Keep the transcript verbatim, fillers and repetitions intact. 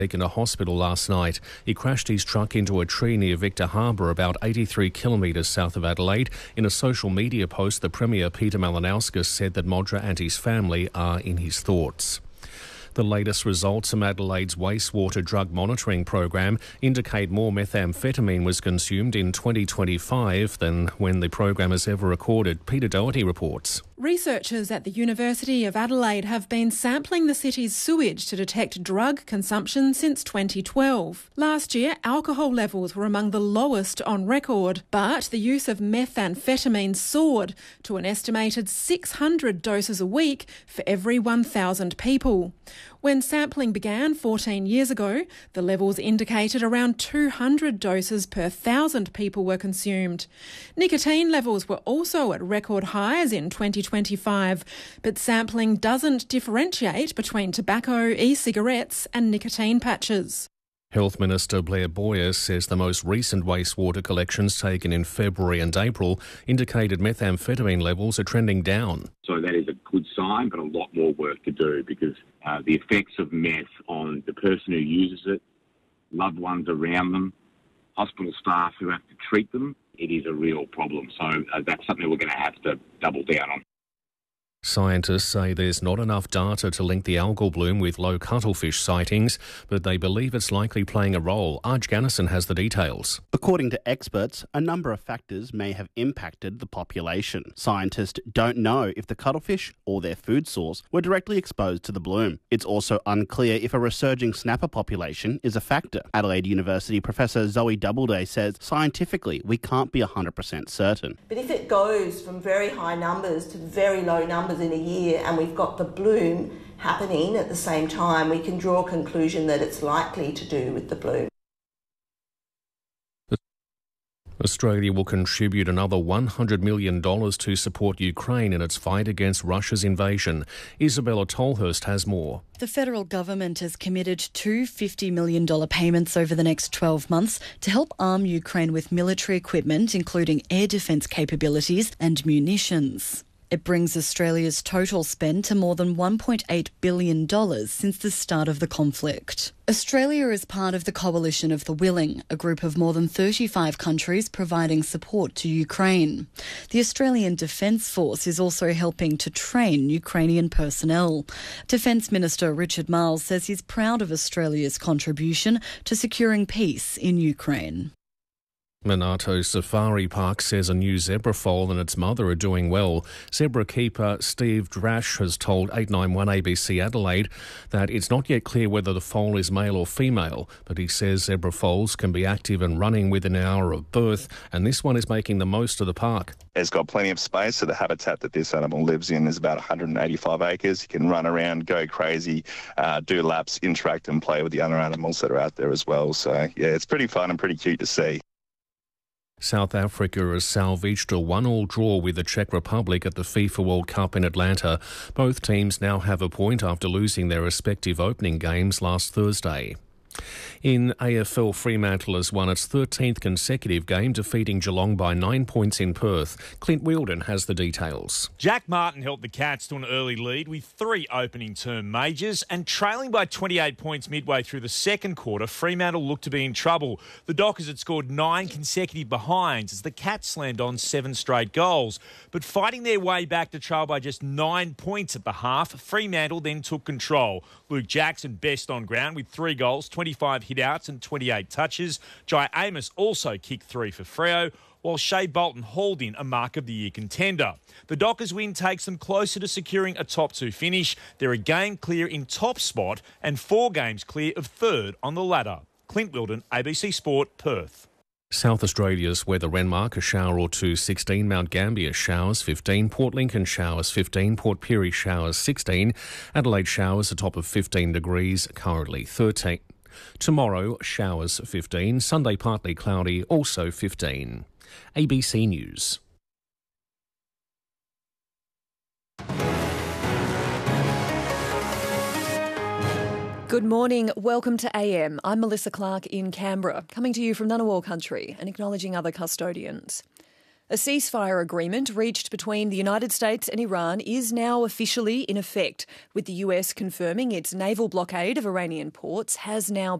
taken to hospital last night. He crashed his truck into a tree near Victor Harbour, about eighty-three kilometres south of Adelaide. In a social media post, the Premier Peter Malinauskas said that Modra and his family are in his thoughts. The latest results from Adelaide's wastewater drug monitoring program indicate more methamphetamine was consumed in twenty twenty-five than when the program has ever recorded. Peter Doherty reports. Researchers at the University of Adelaide have been sampling the city's sewage to detect drug consumption since twenty twelve. Last year, alcohol levels were among the lowest on record, but the use of methamphetamine soared to an estimated six hundred doses a week for every one thousand people. When sampling began fourteen years ago, the levels indicated around two hundred doses per thousand people were consumed. Nicotine levels were also at record highs in twenty twenty-five, but sampling doesn't differentiate between tobacco, e-cigarettes and nicotine patches. Health Minister Blair Boyer says the most recent wastewater collections taken in February and April indicated methamphetamine levels are trending down. So that is a good sign, but a lot more work to do because uh, the effects of meth on the person who uses it, loved ones around them, hospital staff who have to treat them, it is a real problem. So uh, that's something we're going to have to double down on. Scientists say there's not enough data to link the algal bloom with low cuttlefish sightings, but they believe it's likely playing a role. Arj Gannison has the details. According to experts, a number of factors may have impacted the population. Scientists don't know if the cuttlefish or their food source were directly exposed to the bloom. It's also unclear if a resurging snapper population is a factor. Adelaide University Professor Zoe Doubleday says scientifically we can't be one hundred percent certain. But if it goes from very high numbers to very low numbers in a year and we've got the bloom happening at the same time, we can draw a conclusion that it's likely to do with the bloom. Australia will contribute another one hundred million dollars to support Ukraine in its fight against Russia's invasion. Isabella Tolhurst has more. The federal government has committed two fifty million dollars payments over the next twelve months to help arm Ukraine with military equipment, including air defence capabilities and munitions. It brings Australia's total spend to more than one point eight billion dollars since the start of the conflict. Australia is part of the Coalition of the Willing, a group of more than thirty-five countries providing support to Ukraine. The Australian Defence Force is also helping to train Ukrainian personnel. Defence Minister Richard Marles says he's proud of Australia's contribution to securing peace in Ukraine. Monarto Safari Park says a new zebra foal and its mother are doing well. Zebra keeper Steve Drash has told eight nine one A B C Adelaide that it's not yet clear whether the foal is male or female, but he says zebra foals can be active and running within an hour of birth, and this one is making the most of the park. It's got plenty of space, so the habitat that this animal lives in is about one hundred eighty-five acres. You can run around, go crazy, uh, do laps, interact and play with the other animals that are out there as well. So, yeah, it's pretty fun and pretty cute to see. South Africa has salvaged a one-all draw with the Czech Republic at the FIFA World Cup in Atlanta. Both teams now have a point after losing their respective opening games last Thursday. In A F L, Fremantle has won its thirteenth consecutive game, defeating Geelong by nine points in Perth. Clint Wheeldon has the details. Jack Martin helped the Cats to an early lead with three opening term majors, and trailing by twenty-eight points midway through the second quarter, Fremantle looked to be in trouble. The Dockers had scored nine consecutive behinds as the Cats slammed on seven straight goals. But fighting their way back to trail by just nine points at the half, Fremantle then took control. Luke Jackson best on ground with three goals, twenty-five hit-outs and twenty-eight touches. Jai Amos also kicked three for Freo, while Shea Bolton hauled in a Mark of the Year contender. The Dockers win takes them closer to securing a top two finish. They're a game clear in top spot and four games clear of third on the ladder. Clint Wheeldon, A B C Sport, Perth. South Australia's weather: Renmark, a shower or two, sixteen. Mount Gambier, showers, fifteen. Port Lincoln, showers, fifteen. Port Pirie, showers, sixteen. Adelaide, showers, a top of fifteen degrees, currently thirteen. Tomorrow, showers, fifteen. Sunday, partly cloudy, also fifteen. A B C News. Good morning. Welcome to A M. I'm Melissa Clark in Canberra, coming to you from Ngunnawal country and acknowledging other custodians. A ceasefire agreement reached between the United States and Iran is now officially in effect, with the U S confirming its naval blockade of Iranian ports has now